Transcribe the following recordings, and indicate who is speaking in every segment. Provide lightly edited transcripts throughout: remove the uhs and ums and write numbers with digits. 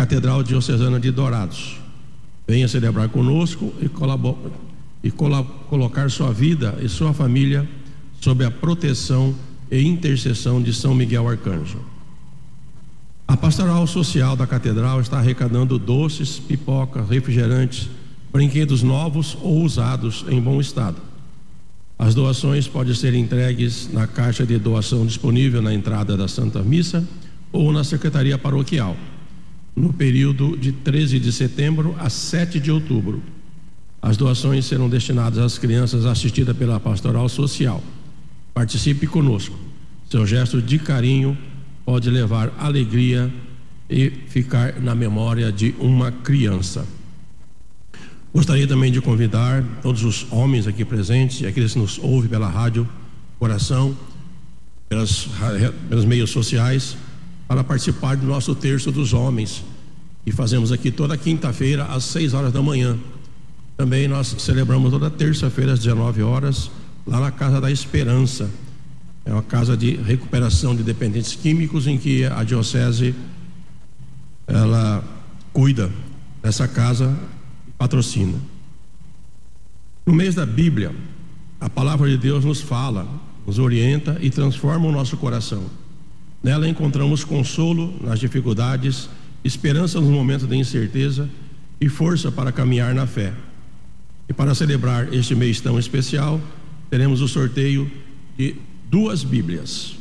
Speaker 1: Catedral Diocesana de Dourados. Venha celebrar conosco e colocar sua vida e sua família sob a proteção e intercessão de São Miguel Arcanjo. A pastoral social da Catedral está arrecadando doces, pipocas, refrigerantes, brinquedos novos ou usados em bom estado. As doações podem ser entregues na caixa de doação disponível na entrada da Santa Missa ou na Secretaria Paroquial, no período de 13 de setembro a 7 de outubro. As doações serão destinadas às crianças assistidas pela pastoral social. Participe conosco. Seu gesto de carinho pode levar alegria e ficar na memória de uma criança. Gostaria também de convidar todos os homens aqui presentes e aqueles que nos ouvem pela rádio Coração, pelos meios sociais, para participar do nosso terço dos homens, que fazemos aqui toda quinta-feira às 6 horas da manhã. Também nós celebramos toda terça-feira às 19 horas, lá na Casa da Esperança. É uma casa de recuperação de dependentes químicos, em que a diocese ela cuida dessa casa e patrocina. No mês da Bíblia, a palavra de Deus nos fala, nos orienta e transforma o nosso coração. Nela encontramos consolo nas dificuldades, esperança nos momentos de incerteza e força para caminhar na fé. E para celebrar este mês tão especial, teremos o sorteio de 2 Bíblias.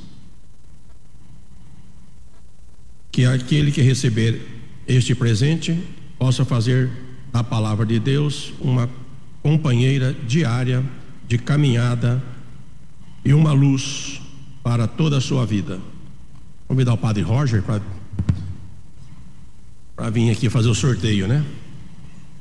Speaker 1: Que aquele que receber este presente possa fazer da palavra de Deus uma companheira diária de caminhada e uma luz para toda a sua vida. Convidar o Padre Roger para vir aqui fazer o sorteio, né?